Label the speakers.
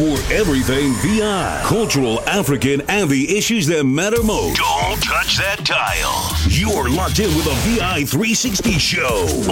Speaker 1: for everything VI, cultural, African, and the issues that matter most.
Speaker 2: Don't touch that dial.
Speaker 1: You're locked in with the VI 360 show